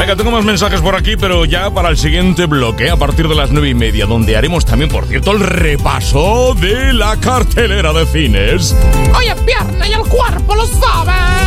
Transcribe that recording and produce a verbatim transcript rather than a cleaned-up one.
Venga, tengo más mensajes por aquí, pero ya para el siguiente bloque, a partir de las nueve y media, donde haremos también, por cierto, el repaso de la cartelera de cines. Hoy es viernes y el cuerpo lo sabe.